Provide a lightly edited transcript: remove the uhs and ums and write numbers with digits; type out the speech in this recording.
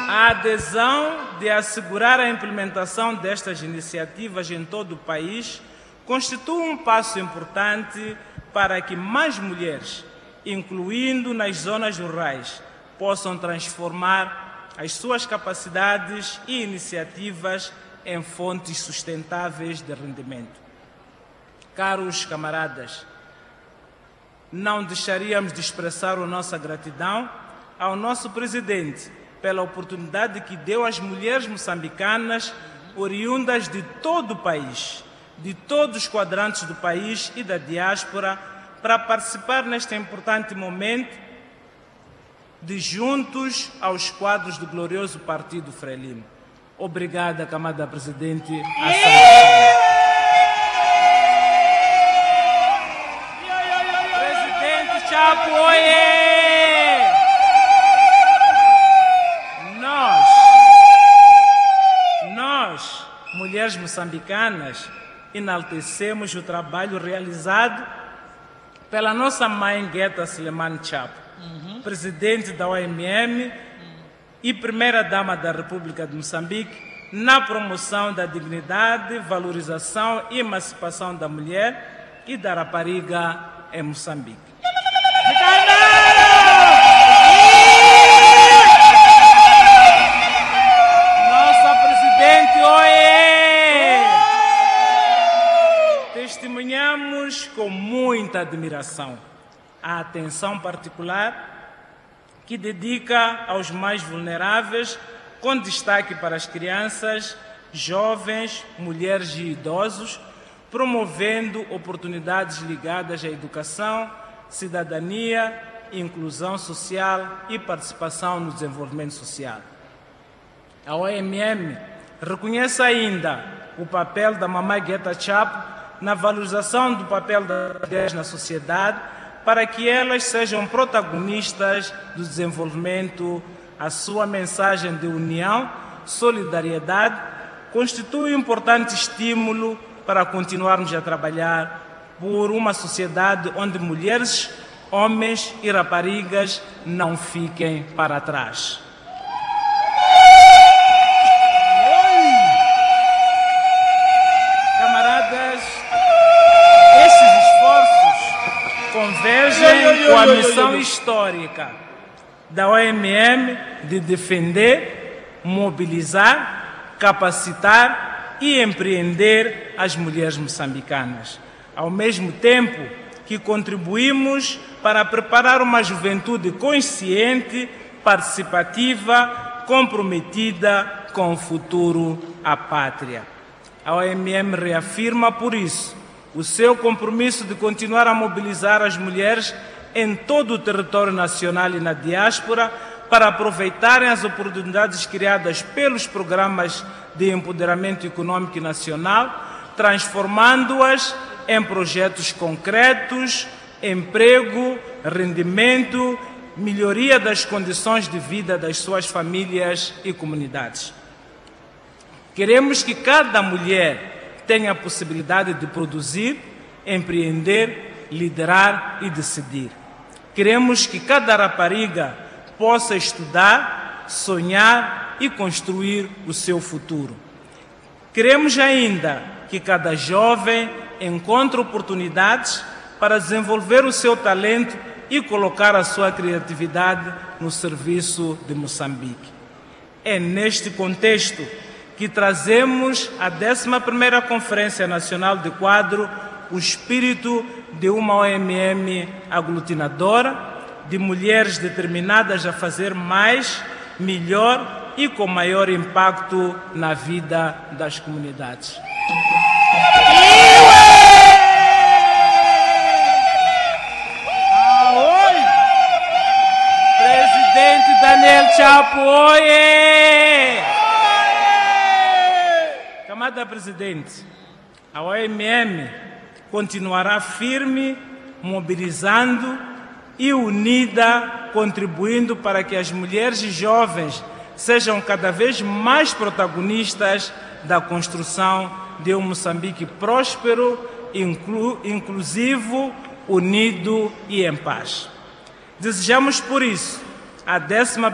A adesão de assegurar a implementação destas iniciativas em todo o país constitui um passo importante para que mais mulheres, incluindo nas zonas rurais, possam transformar as suas capacidades e iniciativas em fontes sustentáveis de rendimento. Caros camaradas, não deixaríamos de expressar a nossa gratidão ao nosso presidente pela oportunidade que deu às mulheres moçambicanas oriundas de todo o país, de todos os quadrantes do país e da diáspora, para participar neste importante momento de juntos aos quadros do glorioso Partido Frelimo. Obrigada, camada presidente. Presidente Chapo, oiê! Nós, mulheres moçambicanas, enaltecemos o trabalho realizado pela nossa mãe Guetta Selemane Chapo, presidente da OMM e primeira-dama da República de Moçambique, na promoção da dignidade, valorização e emancipação da mulher e da rapariga em Moçambique. Nossa presidente, oiê! Testemunhamos com muita admiração a atenção particular que dedica aos mais vulneráveis, com destaque para as crianças, jovens, mulheres e idosos, promovendo oportunidades ligadas à educação, cidadania, inclusão social e participação no desenvolvimento social. A OMM reconhece ainda o papel da mamãe Guetta Chapo na valorização do papel das mulheres na sociedade, para que elas sejam protagonistas do desenvolvimento. A sua mensagem de união, solidariedade, constitui um importante estímulo para continuarmos a trabalhar por uma sociedade onde mulheres, homens e raparigas não fiquem para trás. Camaradas, estes esforços convergem com a missão histórica da OMM de defender, mobilizar, capacitar e empreender as mulheres moçambicanas, ao mesmo tempo que contribuímos para preparar uma juventude consciente, participativa, comprometida com o futuro à pátria. A OMM reafirma, por isso, o seu compromisso de continuar a mobilizar as mulheres em todo o território nacional e na diáspora para aproveitarem as oportunidades criadas pelos programas de empoderamento econômico nacional, transformando-as em projetos concretos, emprego, rendimento, melhoria das condições de vida das suas famílias e comunidades. Queremos que cada mulher tenha a possibilidade de produzir, empreender, liderar e decidir. Queremos que cada rapariga possa estudar, sonhar e construir o seu futuro. Queremos ainda que cada jovem encontre oportunidades para desenvolver o seu talento e colocar a sua criatividade no serviço de Moçambique. É neste contexto que trazemos a 11ª Conferência Nacional de Quadro, o espírito de uma OMM aglutinadora, de mulheres determinadas a fazer mais, melhor e com maior impacto na vida das comunidades. Presidente Daniel Chapo, oiê! Camada presidente, a OMM continuará firme, mobilizando e unida, contribuindo para que as mulheres e jovens sejam cada vez mais protagonistas da construção de um Moçambique próspero, inclusivo, unido e em paz. Desejamos, por isso, a 11ª